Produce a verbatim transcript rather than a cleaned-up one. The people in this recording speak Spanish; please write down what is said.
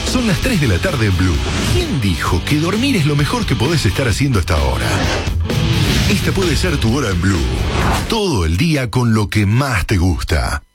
Son las tres de la tarde en Blue. ¿Quién dijo que dormir es lo mejor que podés estar haciendo hasta ahora? Esta puede ser tu hora en Blue. Todo el día con lo que más te gusta.